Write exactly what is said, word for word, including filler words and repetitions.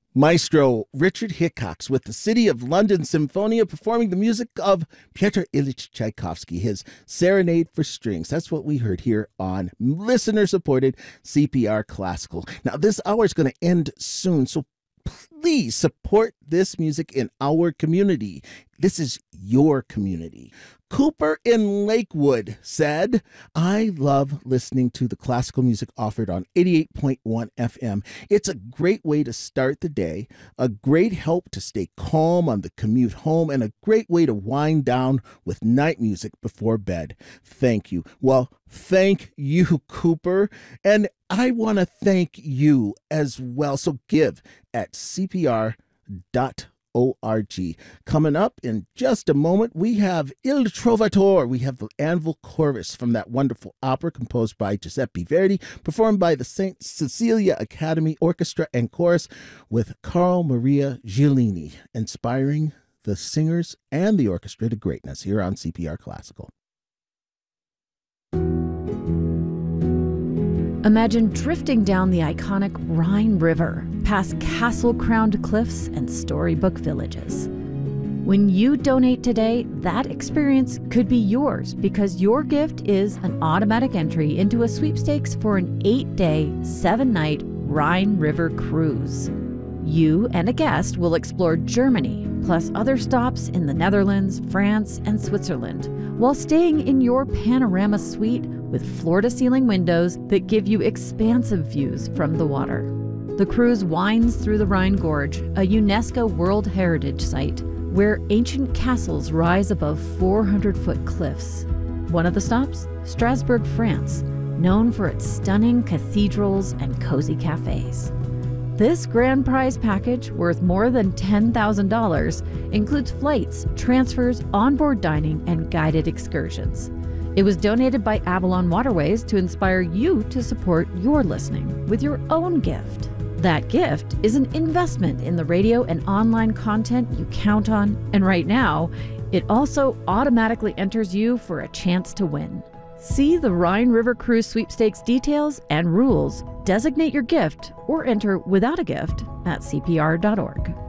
Maestro Richard Hickox with the City of London Symphonia performing the music of Pyotr Ilyich Tchaikovsky, his Serenade for Strings. That's what we heard here on listener-supported C P R Classical. Now, this hour is going to end soon, so please support this music in our community. This is your community. Cooper in Lakewood said, I love listening to the classical music offered on eighty-eight point one F M. It's a great way to start the day, a great help to stay calm on the commute home, and a great way to wind down with night music before bed. Thank you. Well, thank you, Cooper. And I want to thank you as well. So give at C P R dot org. Coming up in just a moment, we have Il Trovatore. We have the Anvil Chorus from that wonderful opera composed by Giuseppe Verdi, performed by the Saint Cecilia Academy Orchestra and Chorus with Carl Maria Giulini, inspiring the singers and the orchestra to greatness here on C P R Classical. Imagine drifting down the iconic Rhine River, past castle-crowned cliffs and storybook villages. When you donate today, that experience could be yours because your gift is an automatic entry into a sweepstakes for an eight-day, seven-night Rhine River cruise. You and a guest will explore Germany, plus other stops in the Netherlands, France, and Switzerland, while staying in your panorama suite with floor-to-ceiling windows that give you expansive views from the water. The cruise winds through the Rhine Gorge, a UNESCO World Heritage Site, where ancient castles rise above four hundred foot cliffs. One of the stops? Strasbourg, France, known for its stunning cathedrals and cozy cafes. This grand prize package, worth more than ten thousand dollars, includes flights, transfers, onboard dining, and guided excursions. It was donated by Avalon Waterways to inspire you to support your listening with your own gift. That gift is an investment in the radio and online content you count on, and right now, it also automatically enters you for a chance to win. See the Rhine River Cruise Sweepstakes details and rules, designate your gift, or enter without a gift at C P R dot org.